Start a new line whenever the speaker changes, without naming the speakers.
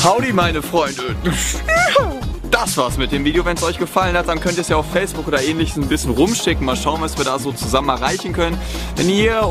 Howdy meine Freunde. Das war's mit dem Video. Wenn es euch gefallen hat, dann könnt ihr es ja auf Facebook oder ähnliches ein bisschen rumschicken. Mal schauen, was wir da so zusammen erreichen können. Wenn ihr